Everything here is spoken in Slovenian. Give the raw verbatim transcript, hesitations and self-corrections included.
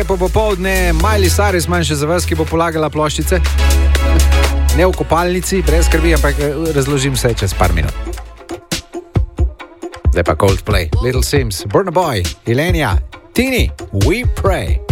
lepo popoldne, Miley Cyrus manj še za vas, ki bo polagala ploščice. Ne v kopalnici, brez skrbi, ampak razložim se čez par minut. Zdaj pa Coldplay, Little Sims, Burna Boy, Ilenia, Tini, We Pray.